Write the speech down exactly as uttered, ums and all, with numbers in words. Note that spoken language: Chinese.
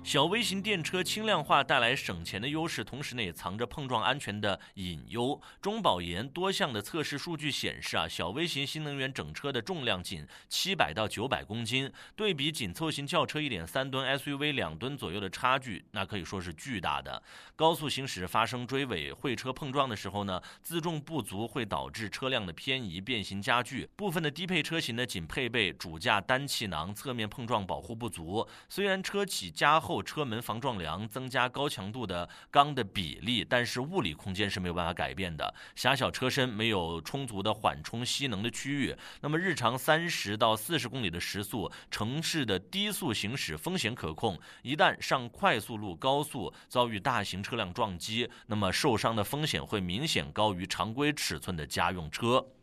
小微型电车轻量化带来省钱的优势，同时呢也藏着碰撞安全的隐忧。中保研多项的测试数据显示啊，小微型新能源整车的重量仅七百到九百公斤，对比紧凑型轿车一点三吨 S U V 两吨左右的差距，那可以说是巨大的。高速行驶发生追尾、会车碰撞的时候呢，自重不足会导致车辆的偏移、变形加剧。部分的低配车型呢仅配备主驾单气囊，侧面碰撞保护不足。虽然车企加厚车门防撞梁，增加高强度的钢的比例，但是物理空间是没有办法改变的。狭小车身没有充足的缓冲吸能的区域，那么日常三十到四十公里的时速，城市的低速行驶风险可控。一旦上快速路、高速遭遇大型车辆撞击，那么受伤的风险会明显高于常规尺寸的家用车。